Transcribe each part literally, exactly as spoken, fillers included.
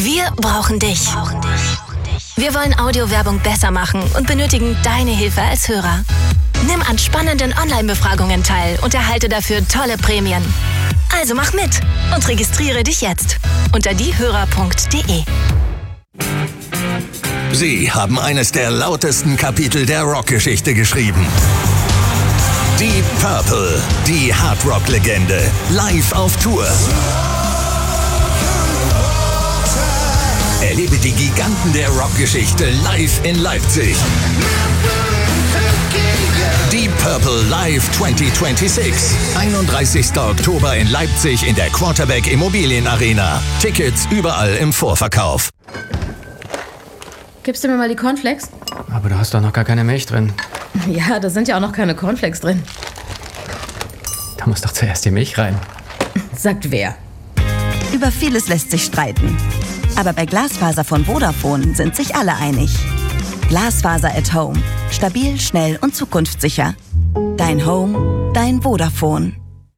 Wir brauchen dich. Wir wollen Audiowerbung besser machen und benötigen deine Hilfe als Hörer. Nimm an spannenden Online-Befragungen teil und erhalte dafür tolle Prämien. Also mach mit und registriere dich jetzt unter diehörer punkt de. Sie haben eines der lautesten Kapitel der Rockgeschichte geschrieben. Deep Purple, die Hardrock-Legende, live auf Tour. Erlebe die Giganten der Rockgeschichte live in Leipzig. Deep Purple Live zwanzig sechsundzwanzig. einunddreißigster Oktober in Leipzig in der Quarterback Immobilienarena. Tickets überall im Vorverkauf. Gibst du mir mal die Cornflakes? Aber du hast doch noch gar keine Milch drin. Ja, da sind ja auch noch keine Cornflakes drin. Da muss doch zuerst die Milch rein. Sagt wer? Über vieles lässt sich streiten. Aber bei Glasfaser von Vodafone sind sich alle einig. Glasfaser at Home. Stabil, schnell und zukunftssicher. Dein Home, dein Vodafone.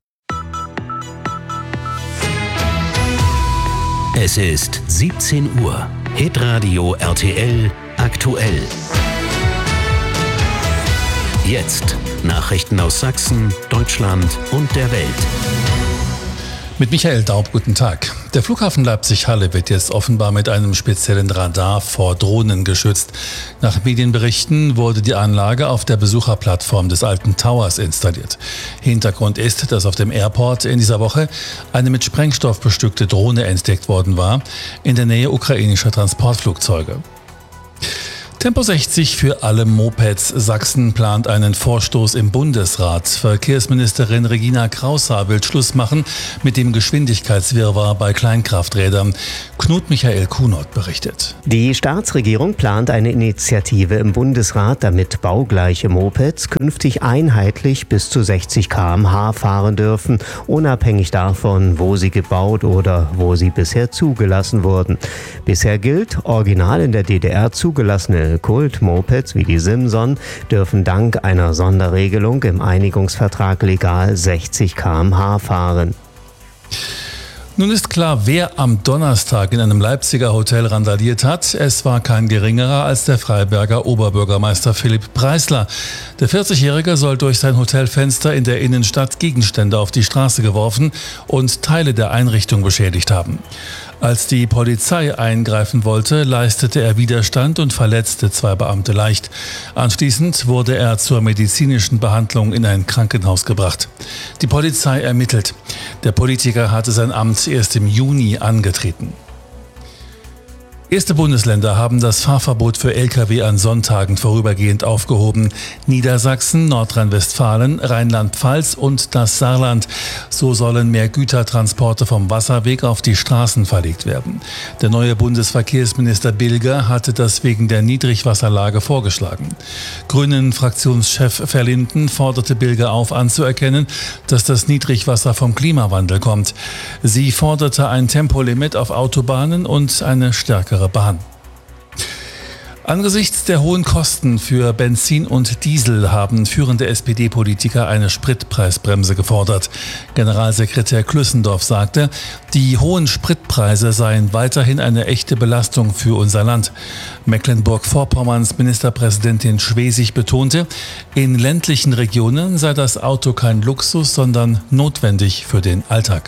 Es ist siebzehn Uhr. Hitradio R T L aktuell. Jetzt Nachrichten aus Sachsen, Deutschland und der Welt. Mit Michael Daub, guten Tag. Der Flughafen Leipzig-Halle wird jetzt offenbar mit einem speziellen Radar vor Drohnen geschützt. Nach Medienberichten wurde die Anlage auf der Besucherplattform des alten Towers installiert. Hintergrund ist, dass auf dem Airport in dieser Woche eine mit Sprengstoff bestückte Drohne entdeckt worden war, in der Nähe ukrainischer Transportflugzeuge. Tempo sechzig für alle Mopeds. Sachsen plant einen Vorstoß im Bundesrat. Verkehrsministerin Regina Kraushaar will Schluss machen mit dem Geschwindigkeitswirrwarr bei Kleinkrafträdern. Knut Michael Kunert berichtet. Die Staatsregierung plant eine Initiative im Bundesrat, damit baugleiche Mopeds künftig einheitlich bis zu sechzig Kilometer pro Stunde fahren dürfen, unabhängig davon, wo sie gebaut oder wo sie bisher zugelassen wurden. Bisher gilt, original in der D D R zugelassene Kult-Mopeds wie die Simson dürfen dank einer Sonderregelung im Einigungsvertrag legal sechzig Kilometer pro Stunde fahren. Nun ist klar, wer am Donnerstag in einem Leipziger Hotel randaliert hat. Es war kein geringerer als der Freiberger Oberbürgermeister Philipp Preisler. Der vierzigjährige soll durch sein Hotelfenster in der Innenstadt Gegenstände auf die Straße geworfen und Teile der Einrichtung beschädigt haben. Als die Polizei eingreifen wollte, leistete er Widerstand und verletzte zwei Beamte leicht. Anschließend wurde er zur medizinischen Behandlung in ein Krankenhaus gebracht. Die Polizei ermittelt. Der Politiker hatte sein Amt erst im Juni angetreten. Erste Bundesländer haben das Fahrverbot für L K W an Sonntagen vorübergehend aufgehoben. Niedersachsen, Nordrhein-Westfalen, Rheinland-Pfalz und das Saarland. So sollen mehr Gütertransporte vom Wasserweg auf die Straßen verlegt werden. Der neue Bundesverkehrsminister Bilger hatte das wegen der Niedrigwasserlage vorgeschlagen. Grünen-Fraktionschef Verlinden forderte Bilger auf, anzuerkennen, dass das Niedrigwasser vom Klimawandel kommt. Sie forderte ein Tempolimit auf Autobahnen und eine stärkere Bahn. Angesichts der hohen Kosten für Benzin und Diesel haben führende S P D-Politiker eine Spritpreisbremse gefordert. Generalsekretär Klüssendorf sagte, die hohen Spritpreise seien weiterhin eine echte Belastung für unser Land. Mecklenburg-Vorpommerns Ministerpräsidentin Schwesig betonte, in ländlichen Regionen sei das Auto kein Luxus, sondern notwendig für den Alltag.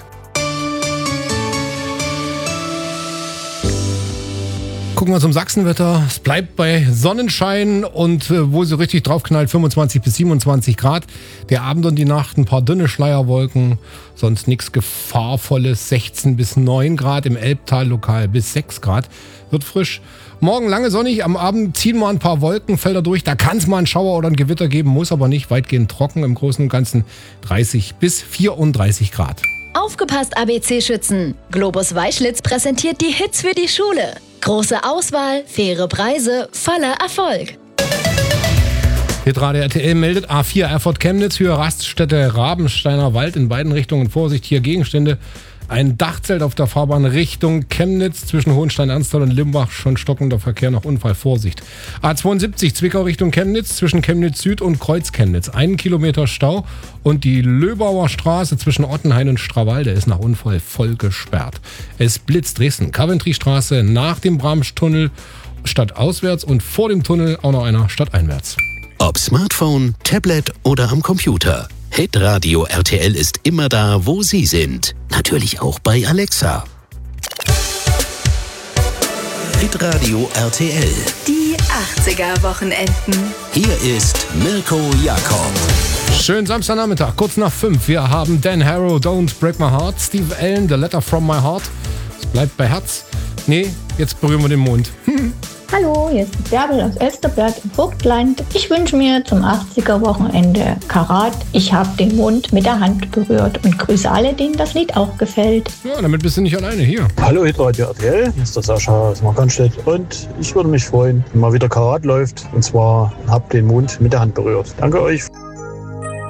Gucken wir zum Sachsenwetter. Es bleibt bei Sonnenschein und äh, wo sie richtig draufknallt, fünfundzwanzig bis siebenundzwanzig Grad. Der Abend und die Nacht ein paar dünne Schleierwolken, sonst nichts Gefahrvolles, sechzehn bis neun Grad, im Elbtal lokal bis sechs Grad. Wird frisch. Morgen lange sonnig, am Abend ziehen mal ein paar Wolkenfelder durch. Da kann es mal einen Schauer oder ein Gewitter geben, muss aber nicht, weitgehend trocken, im Großen und Ganzen dreißig bis vierunddreißig Grad. Aufgepasst, A B C-Schützen! Globus Weißschlitz präsentiert die Hits für die Schule. Große Auswahl, faire Preise, voller Erfolg. Hitradio R T L meldet A vier Erfurt-Chemnitz, Höhe Raststätte Rabensteiner Wald in beiden Richtungen. Vorsicht, hier Gegenstände Ein Dachzelt auf der Fahrbahn Richtung Chemnitz zwischen Hohenstein-Ernsthal und Limbach. Schon stockender Verkehr nach Unfall. Vorsicht. A zweiundsiebzig Zwickau Richtung Chemnitz zwischen Chemnitz Süd und Kreuz Chemnitz. Einen Kilometer Stau. Und die Löbauer Straße zwischen Ottenhain und Strawalde ist nach Unfall voll gesperrt. Es blitzt Dresden. Coventry-Straße nach dem Bramstunnel stadtauswärts und vor dem Tunnel auch noch einer stadteinwärts. Ob Smartphone, Tablet oder am Computer. Hitradio R T L ist immer da, wo Sie sind. Natürlich auch bei Alexa. Hitradio R T L. Die achtziger-Wochenenden. Hier ist Mirko Jakob. Schönen Samstagnachmittag, kurz nach fünf. Wir haben Dan Harrow, Don't Break My Heart. Steve Allen, The Letter From My Heart. Es bleibt bei Herz. Nee, jetzt berühren wir den Mond. Hallo, hier ist Bärbel aus Elsterblatt im Vogtland. Ich wünsche mir zum achtziger-Wochenende Karat. Ich habe den Mond mit der Hand berührt und grüße alle, denen das Lied auch gefällt. Ja, damit bist du nicht alleine hier. Hallo Hitradio R T L, hier ist der Sascha aus Markranstädt und ich würde mich freuen, wenn mal wieder Karat läuft und zwar hab den Mond mit der Hand berührt. Danke euch.